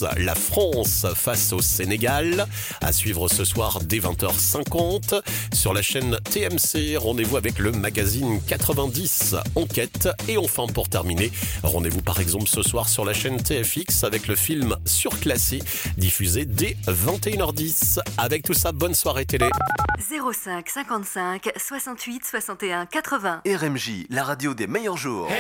la France face au Sénégal. À suivre ce soir dès 20h50. Sur la chaîne TMC, rendez-vous avec le magazine 90 Enquête. Et enfin, pour terminer, rendez-vous par exemple ce soir sur la chaîne TFX avec le film Surclassé, diffusé dès 21h10. Avec tout ça, bonne soirée télé. 05 55 68 61 80. RMJ, la radio des meilleurs jours.